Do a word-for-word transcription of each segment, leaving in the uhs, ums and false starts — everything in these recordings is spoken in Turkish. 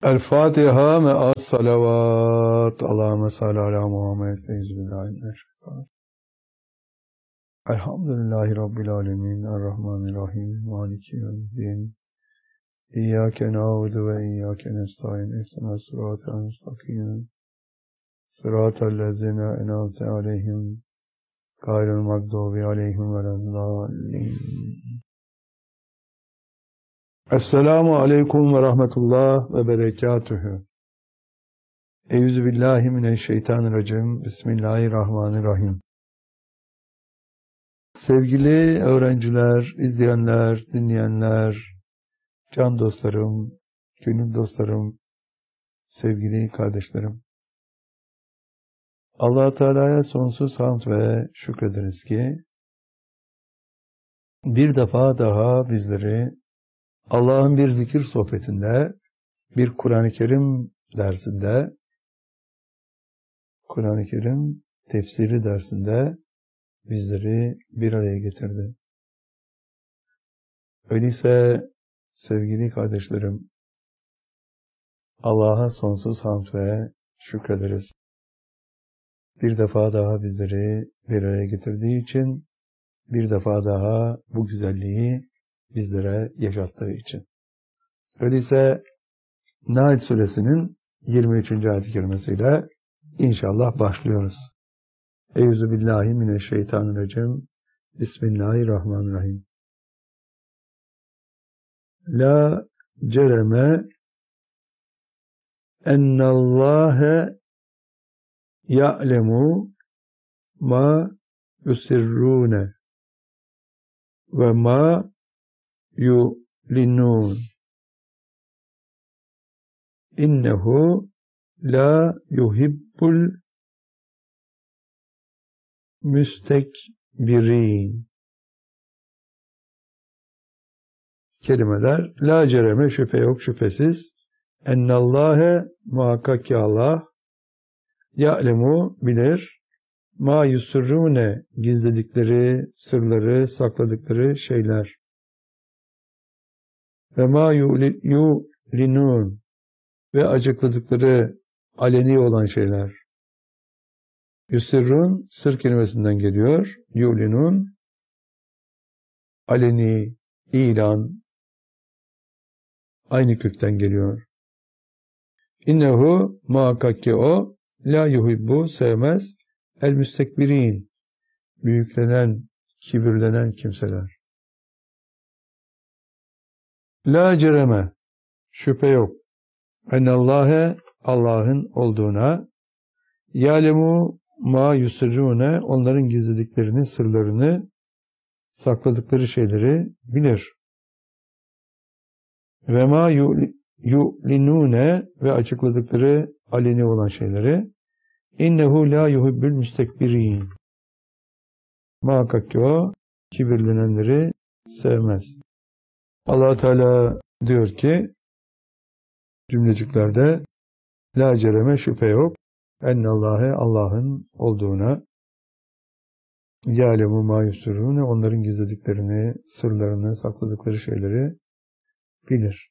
El Fatiha me'as salavat. Allahümme salli ala Muhammed. Euzubillahimineşşeytanirracim. Elhamdülillahi Rabbil alemin. Errahmanirrahim. Maliki yevmiddin. İyyâke na'budu ve iyyâke nestaîn. İhdinas sıratal müstakîm. Sıratal lezîne en'amte aleyhim. Gayril mağdûbi aleyhim veleddâllîn. Esselamu aleyküm ve rahmetullah ve berekatühü. Euzubillahimineşşeytanirracim. Bismillahirrahmanirrahim. Sevgili öğrenciler, izleyenler, dinleyenler, can dostlarım, gönül dostlarım, sevgili kardeşlerim. Allah-u Teala'ya sonsuz hamd ve şükrederiz ki bir defa daha bizleri Allah'ın bir zikir sohbetinde, bir Kur'an-ı Kerim dersinde, Kur'an-ı Kerim tefsiri dersinde bizleri bir araya getirdi. Öyleyse sevgili kardeşlerim, Allah'a sonsuz hamd ve şükrederiz. Bir defa daha bizleri bir araya getirdiği için, bir defa daha bu güzelliği bizlere yaşattığı için. Öyleyse Nahl Suresinin yirmi üçüncü ayet-i kerimesiyle inşallah başlıyoruz. Euzubillahimineşşeytanirracim. Bismillahirrahmanirrahim. La cereme ennallâhe ya'lemu ma yusirrûne ve ma yulinun. İnnehu la yuhibbul müstekbirin. Kelimeler la cereme, şüphe yok, şüphesiz, ennallâhe, muhakkak ki Allah, ya'lemu, bilir, ma yusirrûne, gizledikleri, sırları, sakladıkları şeyler. Ve ma yulinun, ve açıkladıkları aleni olan şeyler. Yusirrun, sır kelimesinden geliyor. Yulinun, aleni, ilan, aynı kökten geliyor. İnnehu, muhakkak ki o, la yuhibbu, sevmez, el müstekbirin, büyüklenen, kibirlenen kimseler. La cereme, şüphe yok. Ennallâhe, Allah'ın olduğuna, yâlemu ma yusirrûne, onların gizlediklerini, sırlarını, sakladıkları şeyleri bilir. Ve ma yu'linûne, ve açıkladıkları aleni olan şeyleri. İnnehu la yuhibbül müstekbirin. Muhakkak ki o, kibirlenenleri sevmez. Allah Teala diyor ki, cümleciklerde, la cereme, şüphe yok, ennallâhe, Allah'ın olduğuna, yâlemu mâ yusirrûne, onların gizlediklerini, sırlarını, sakladıkları şeyleri bilir.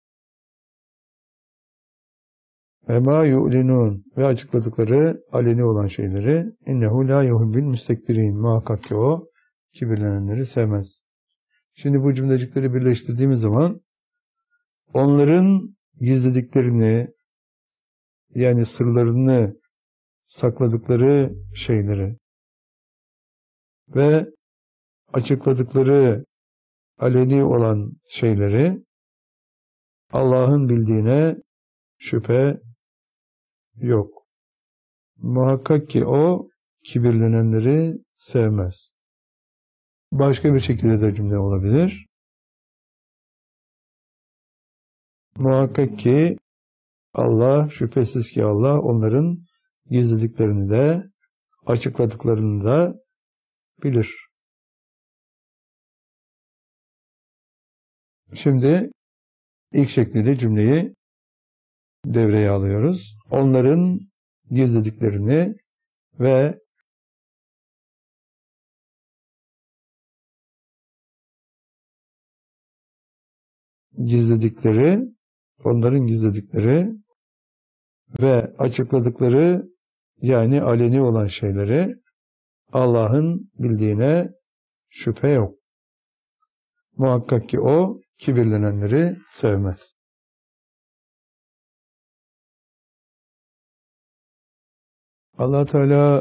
Ve mâ yu'linûn, ve açıkladıkları aleni olan şeyleri, innehu lâ yuhibbil müstekbirin, muhakkak ki o, kibirlenenleri sevmez. Şimdi bu cümlecikleri birleştirdiğimiz zaman, onların gizlediklerini, yani sırlarını, sakladıkları şeyleri ve açıkladıkları aleni olan şeyleri Allah'ın bildiğine şüphe yok. Muhakkak ki o, kibirlenenleri sevmez. Başka bir şekilde de cümle olabilir. Muhakkak ki Allah, şüphesiz ki Allah, onların gizlediklerini de, açıkladıklarını da bilir. Şimdi ilk şekliyle cümleyi devreye alıyoruz. Onların gizlediklerini ve gizledikleri onların gizledikleri ve açıkladıkları, yani aleni olan şeyleri Allah'ın bildiğine şüphe yok. Muhakkak ki o kibirlenenleri sevmez. Allah Teala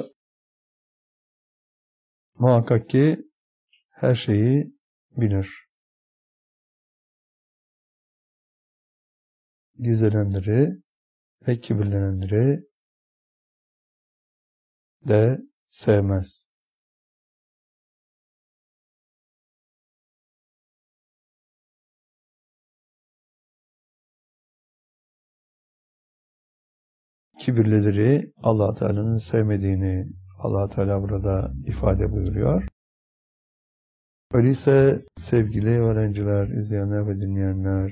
muhakkak ki her şeyi bilir. Gizlenenleri ve kibirlenenleri de sevmez. Kibirlileri Allah Teala'nın sevmediğini Allah Teala burada ifade buyuruyor. Öyleyse sevgili öğrenciler, izleyenler ve dinleyenler,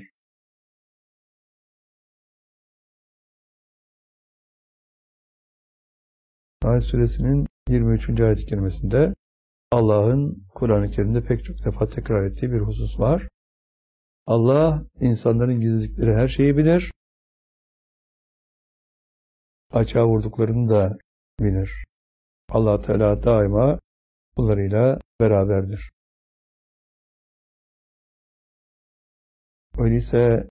Nahl Suresinin yirmi üçüncü ayet-i kerimesinde Allah'ın Kur'an-ı Kerim'de pek çok defa tekrar ettiği bir husus var. Allah insanların gizledikleri her şeyi bilir. Açığa vurduklarını da bilir. Allah Teala daima kullarıyla beraberdir. Öyleyse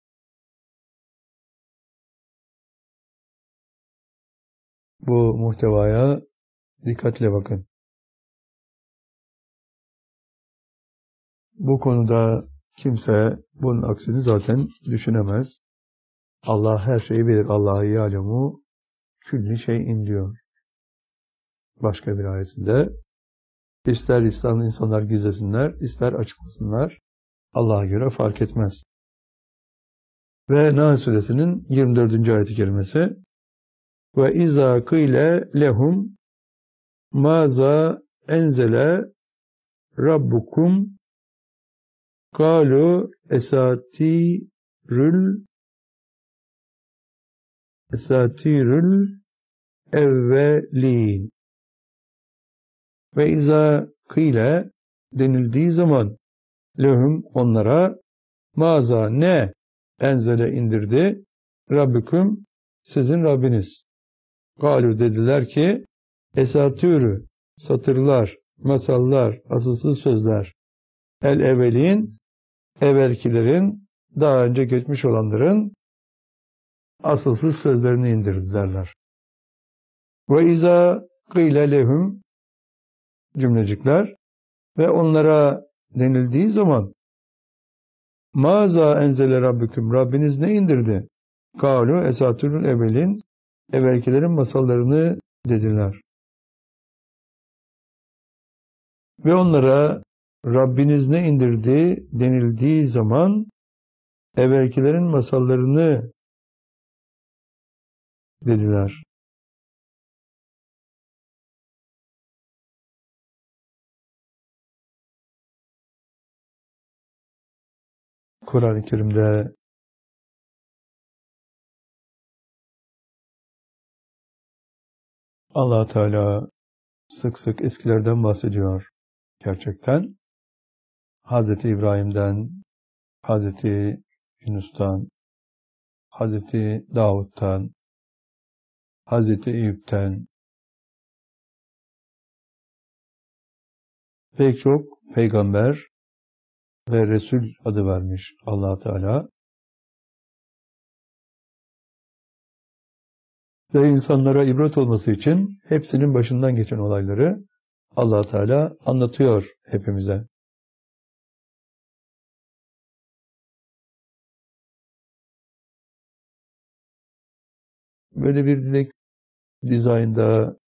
bu muhtevaya dikkatle bakın. Bu konuda kimse bunun aksini zaten düşünemez. Allah her şeyi bilir. Allahu ya'lemu külli şeyin diyor. Başka bir ayetinde. İster İslam'da insanlar gizlesinler, ister açıklasınlar. Allah'a göre fark etmez. Ve Nahl Suresinin yirmi dördüncü ayet-i kerimesi ve izâ kîle lehum mâzâ enzele rabbukum kâlu esâtirül esâtirül evvelîn ve izâ kîle denildiği zaman lehum onlara mâzâ ne enzele indirdi Rabbüküm sizin Rabbiniz. Galu dediler ki esatürü satırlar, masallar, asılsız sözler el evvelin evvelkilerin daha önce geçmiş olanların asılsız sözlerini indirdi derler. Ve izâ kîle lehum cümlecikler ve onlara denildiği zaman Mâzâ enzele Rabbüküm Rabbiniz ne indirdi? Kâlu esatürül evvelin evvelkilerin masallarını dediler. Ve onlara Rabbiniz ne indirdi denildiği zaman evvelkilerin masallarını dediler. Kur'an-ı Kerim'de Allah Teala sık sık eskilerden bahsediyor gerçekten. Hazreti İbrahim'den, Hazreti Yunus'tan, Hazreti Davud'tan, Hazreti Eyüp'ten pek çok peygamber ve Resul adı vermiş Allah Teala. Ve insanlara ibret olması için hepsinin başından geçen olayları Allah Teala anlatıyor hepimize. Böyle bir dilek dizaynda